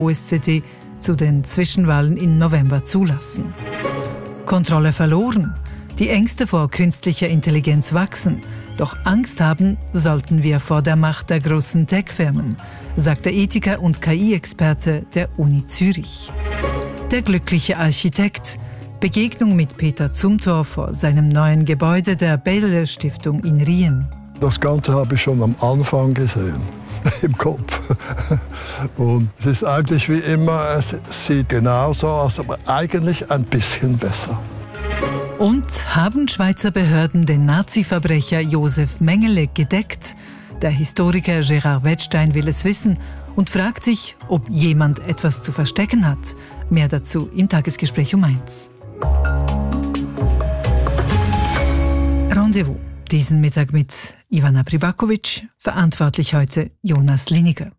OSZE zu den Zwischenwahlen im November zulassen. Kontrolle verloren. Die Ängste vor künstlicher Intelligenz wachsen. Doch Angst haben sollten wir vor der Macht der großen Tech-Firmen, sagt der Ethiker und KI-Experte der Uni Zürich. Der glückliche Architekt. Begegnung mit Peter Zumthor vor seinem neuen Gebäude der Baylor Stiftung in Rien. Das Ganze habe ich schon am Anfang gesehen, im Kopf. Und es ist eigentlich wie immer, es sieht genauso aus, aber eigentlich ein bisschen besser. Und haben Schweizer Behörden den Nazi-Verbrecher Josef Mengele gedeckt? Der Historiker Gerard Wettstein will es wissen und fragt sich, ob jemand etwas zu verstecken hat. Mehr dazu im Tagesgespräch um 1. Rendezvous. Diesen Mittag mit Ivana Pribakovic, verantwortlich heute Jonas Liniger.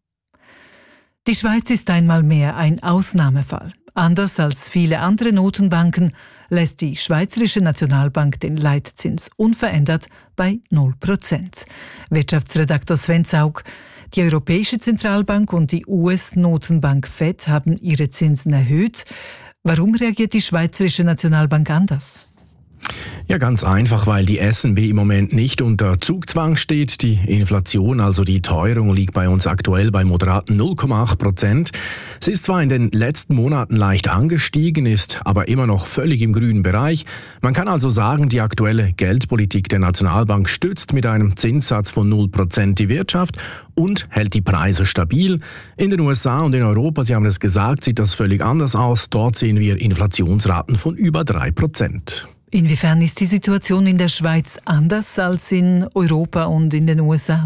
Die Schweiz ist einmal mehr ein Ausnahmefall. Anders als viele andere Notenbanken lässt die Schweizerische Nationalbank den Leitzins unverändert bei 0%. Wirtschaftsredaktor Sven Zaug: Die Europäische Zentralbank und die US-Notenbank FED haben ihre Zinsen erhöht. Warum reagiert die Schweizerische Nationalbank anders? Ja, ganz einfach, weil die SNB im Moment nicht unter Zugzwang steht. Die Inflation, also die Teuerung, liegt bei uns aktuell bei moderaten 0,8%. Sie ist zwar in den letzten Monaten leicht angestiegen, ist aber immer noch völlig im grünen Bereich. Man kann also sagen, die aktuelle Geldpolitik der Nationalbank stützt mit einem Zinssatz von 0% die Wirtschaft und hält die Preise stabil. In den USA und in Europa, Sie haben es gesagt, sieht das völlig anders aus. Dort sehen wir Inflationsraten von über 3%. Inwiefern ist die Situation in der Schweiz anders als in Europa und in den USA?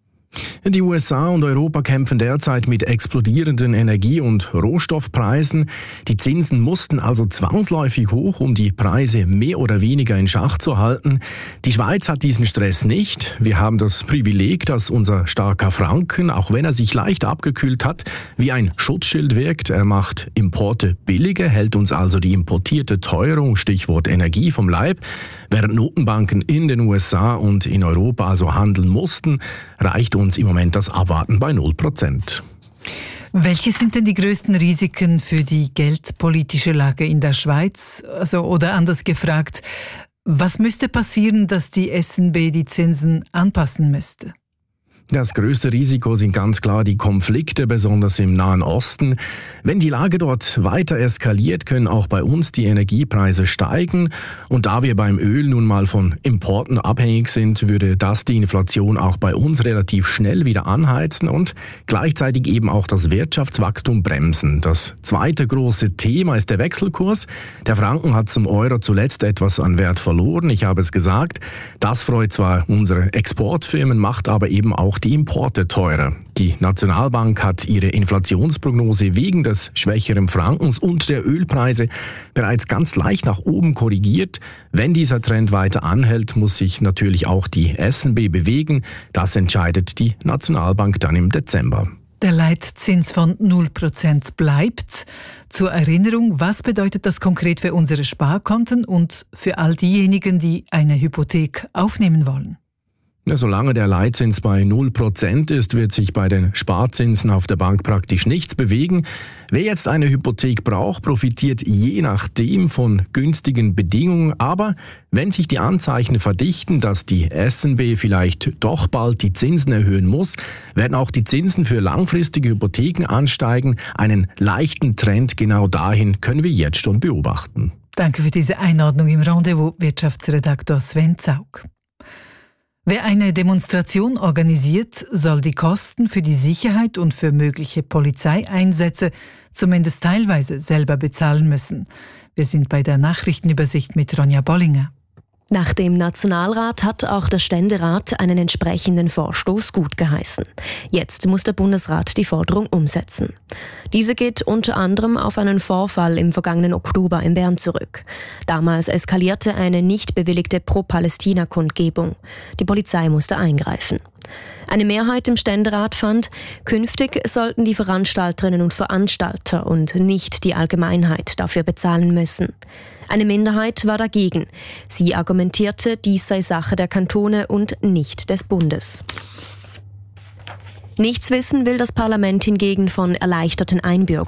Die USA und Europa kämpfen derzeit mit explodierenden Energie- und Rohstoffpreisen. Die Zinsen mussten also zwangsläufig hoch, um die Preise mehr oder weniger in Schach zu halten. Die Schweiz hat diesen Stress nicht. Wir haben das Privileg, dass unser starker Franken, auch wenn er sich leicht abgekühlt hat, wie ein Schutzschild wirkt. Er macht Importe billiger, hält uns also die importierte Teuerung, Stichwort Energie, vom Leib. Während Notenbanken in den USA und in Europa also handeln mussten, reicht uns im Moment das Abwarten bei 0%. Welche sind denn die größten Risiken für die geldpolitische Lage in der Schweiz? Oder anders gefragt, was müsste passieren, dass die SNB die Zinsen anpassen müsste? Das größte Risiko sind ganz klar die Konflikte, besonders im Nahen Osten. Wenn die Lage dort weiter eskaliert, können auch bei uns die Energiepreise steigen. Und da wir beim Öl nun mal von Importen abhängig sind, würde das die Inflation auch bei uns relativ schnell wieder anheizen und gleichzeitig eben auch das Wirtschaftswachstum bremsen. Das zweite große Thema ist der Wechselkurs. Der Franken hat zum Euro zuletzt etwas an Wert verloren, ich habe es gesagt. Das freut zwar unsere Exportfirmen, macht aber eben auch die Importe teurer. Die Nationalbank hat ihre Inflationsprognose wegen des schwächeren Frankens und der Ölpreise bereits ganz leicht nach oben korrigiert. Wenn dieser Trend weiter anhält, muss sich natürlich auch die SNB bewegen. Das entscheidet die Nationalbank dann im Dezember. Der Leitzins von 0% bleibt. Zur Erinnerung, was bedeutet das konkret für unsere Sparkonten und für all diejenigen, die eine Hypothek aufnehmen wollen? Ja, solange der Leitzins bei 0% ist, wird sich bei den Sparzinsen auf der Bank praktisch nichts bewegen. Wer jetzt eine Hypothek braucht, profitiert je nachdem von günstigen Bedingungen. Aber wenn sich die Anzeichen verdichten, dass die SNB vielleicht doch bald die Zinsen erhöhen muss, werden auch die Zinsen für langfristige Hypotheken ansteigen. Einen leichten Trend genau dahin können wir jetzt schon beobachten. Danke für diese Einordnung im Rendezvous, Wirtschaftsredaktor Sven Zaug. Wer eine Demonstration organisiert, soll die Kosten für die Sicherheit und für mögliche Polizeieinsätze zumindest teilweise selber bezahlen müssen. Wir sind bei der Nachrichtenübersicht mit Ronja Bollinger. Nach dem Nationalrat hat auch der Ständerat einen entsprechenden Vorstoß gutgeheißen. Jetzt muss der Bundesrat die Forderung umsetzen. Diese geht unter anderem auf einen Vorfall im vergangenen Oktober in Bern zurück. Damals eskalierte eine nicht bewilligte Pro-Palästina-Kundgebung. Die Polizei musste eingreifen. Eine Mehrheit im Ständerat fand, künftig sollten die Veranstalterinnen und Veranstalter und nicht die Allgemeinheit dafür bezahlen müssen. Eine Minderheit war dagegen. Sie argumentierte, dies sei Sache der Kantone und nicht des Bundes. Nichts wissen will das Parlament hingegen von erleichterten Einbürgerungen.